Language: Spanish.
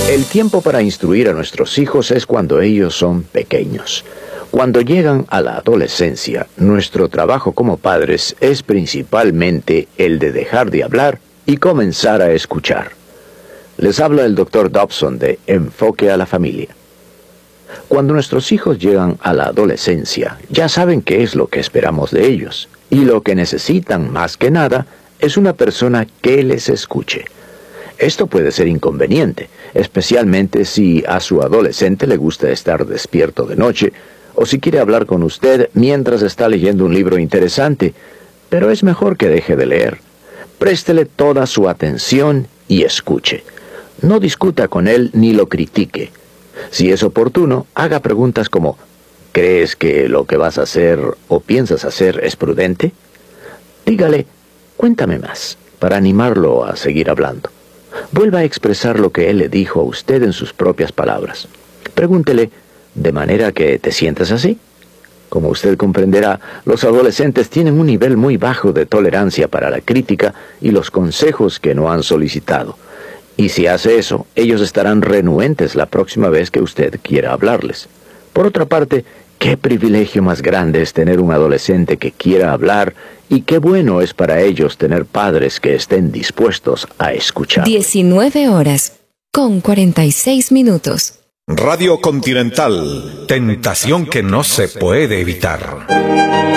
El tiempo para instruir a nuestros hijos es cuando ellos son pequeños. Cuando llegan a la adolescencia, nuestro trabajo como padres es principalmente el de dejar de hablar y comenzar a escuchar. Les habla el Dr. Dobson de Enfoque a la Familia. Cuando nuestros hijos llegan a la adolescencia, ya saben qué es lo que esperamos de ellos, y lo que necesitan más que nada es una persona que les escuche. Esto puede ser inconveniente, especialmente si a su adolescente le gusta estar despierto de noche, o si quiere hablar con usted mientras está leyendo un libro interesante, pero es mejor que deje de leer. Préstele toda su atención y escuche. No discuta con él ni lo critique. Si es oportuno, haga preguntas como, ¿crees que lo que vas a hacer o piensas hacer es prudente? Dígale, cuéntame más, para animarlo a seguir hablando. Vuelva a expresar lo que él le dijo a usted en sus propias palabras. Pregúntele, ¿de manera que te sientas así? Como usted comprenderá, los adolescentes tienen un nivel muy bajo de tolerancia para la crítica y los consejos que no han solicitado. Y si hace eso, ellos estarán renuentes la próxima vez que usted quiera hablarles. Por otra parte, qué privilegio más grande es tener un adolescente que quiera hablar, y qué bueno es para ellos tener padres que estén dispuestos a escuchar. 19:46. Radio Continental, tentación que no se puede evitar.